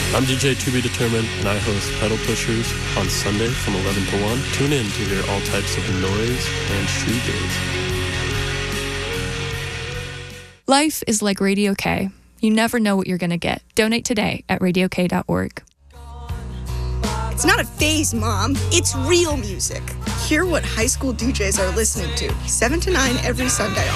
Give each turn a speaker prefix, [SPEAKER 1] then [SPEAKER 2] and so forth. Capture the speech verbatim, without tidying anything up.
[SPEAKER 1] I'm D J To Be Determined, and I host Pedal Pushers on Sunday from eleven to one. Tune in to hear all types of noise and shoegaze.
[SPEAKER 2] Life is like Radio K. You never know what you're going to get. Donate today at radio k dot org.
[SPEAKER 3] It's not a phase, Mom. It's real music. Hear what high school D Js are listening to, seven to nine every Sunday